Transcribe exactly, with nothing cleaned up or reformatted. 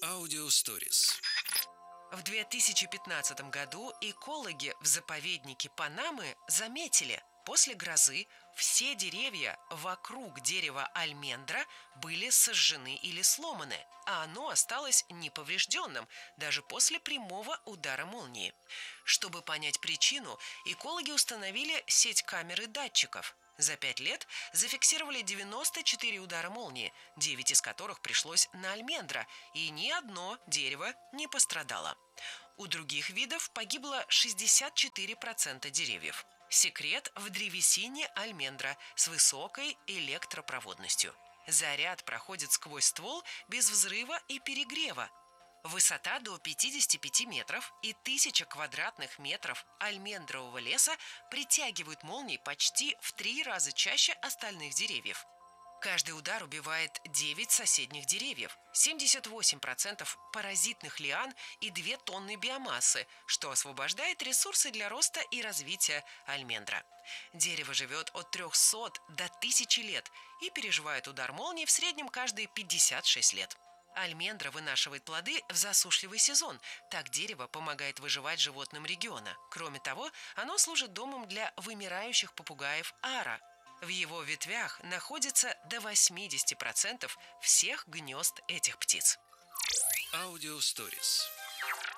Аудиосторис. В две тысячи пятнадцатом году экологи в заповеднике Панамы заметили, после грозы все деревья вокруг дерева альмендра были сожжены или сломаны, а оно осталось неповрежденным даже после прямого удара молнии. Чтобы понять причину, экологи установили сеть камер и датчиков. За пять лет зафиксировали девяносто четыре удара молнии, девять из которых пришлось на альмендра, и ни одно дерево не пострадало. У других видов погибло шестьдесят четыре процента деревьев. Секрет в древесине альмендра с высокой электропроводностью. Заряд проходит сквозь ствол без взрыва и перегрева. Высота до пятидесяти пяти метров и тысяча квадратных метров альмендрового леса притягивают молнии почти в три раза чаще остальных деревьев. Каждый удар убивает девять соседних деревьев, семьдесят восемь процентов паразитных лиан и две тонны биомассы, что освобождает ресурсы для роста и развития альмендра. Дерево живет от трехсот до тысячи лет и переживает удар молнии в среднем каждые пятьдесят шесть лет. Альмендра вынашивает плоды в засушливый сезон. Так дерево помогает выживать животным региона. Кроме того, оно служит домом для вымирающих попугаев ара. В его ветвях находится до восьмидесяти процентов всех гнезд этих птиц. Аудиосторис.